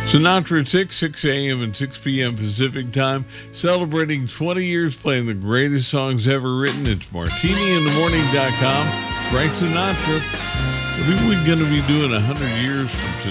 Sinatra at 6 a.m. and 6 p.m. Pacific Time, celebrating 20 years playing the greatest songs ever written. It's martiniinthemorning.com. Frank Sinatra. I think we're going to be doing 100 years from today.